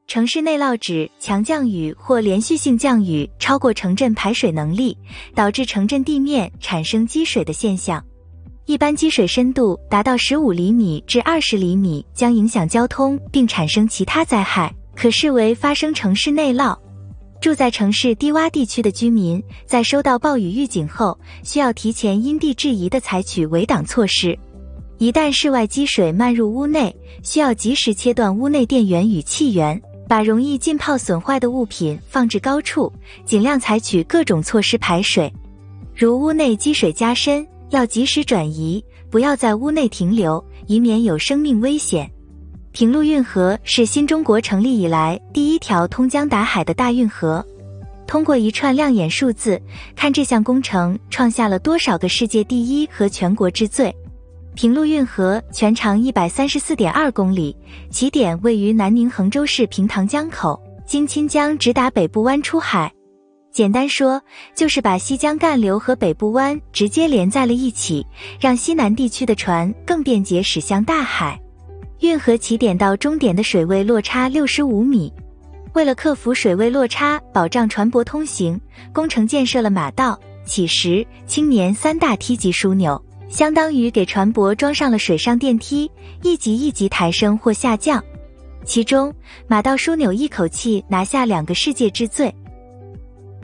城市内涝指强降雨或连续性降雨超过城镇排水能力，导致城镇地面产生积水的现象。一般积水深度达到15厘米至20厘米，将影响交通并产生其他灾害，可视为发生城市内涝。住在城市低洼地区的居民，在收到暴雨预警后，需要提前因地制宜地采取围挡措施。一旦室外积水漫入屋内，需要及时切断屋内电源与气源，把容易浸泡损坏的物品放置高处，尽量采取各种措施排水。如屋内积水加深，要及时转移，不要在屋内停留，以免有生命危险。平陆运河是新中国成立以来第一条通江达海的大运河。通过一串亮眼数字，看这项工程创下了多少个世界第一和全国之最。平陆运河全长134.2公里，起点位于南宁衡州市平塘江口，经钦江直达北部湾出海。简单说，就是把西江干流和北部湾直接连在了一起，让西南地区的船更便捷驶向大海。运河起点到终点的水位落差65米。为了克服水位落差，保障船舶通行，工程建设了马道、起石、青年3大梯级枢纽，相当于给船舶装上了水上电梯，一级一级抬升或下降。其中，马道枢纽一口气拿下2个世界之最。